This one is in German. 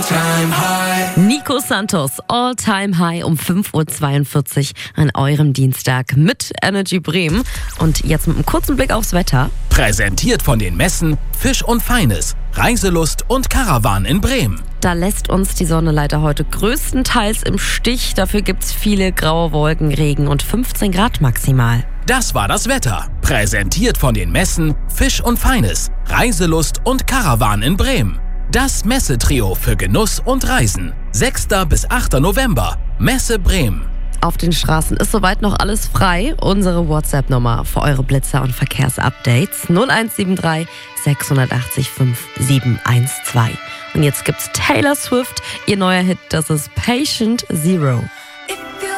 Nico Santos, All Time High um 5.42 Uhr an eurem Dienstag mit Energy Bremen. Und jetzt mit einem kurzen Blick aufs Wetter. Präsentiert von den Messen Fisch und Feines, Reiselust und Caravan in Bremen. Da lässt uns die Sonne leider heute größtenteils im Stich. Dafür gibt's viele graue Wolken, Regen und 15 Grad maximal. Das war das Wetter. Präsentiert von den Messen Fisch und Feines, Reiselust und Caravan in Bremen. Das Messetrio für Genuss und Reisen. 6. bis 8. November. Messe Bremen. Auf den Straßen ist soweit noch alles frei. Unsere WhatsApp-Nummer für eure Blitzer und Verkehrsupdates 0173 680 5712. Und jetzt gibt's Taylor Swift. Ihr neuer Hit, das ist Patient Zero.